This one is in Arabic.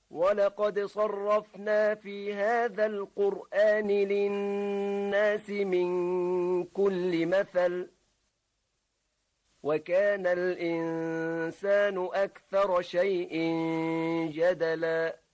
ولقد صرفنا في هذا القرآن للناس من كل مثل وكان الإنسان أكثر شيء جدلا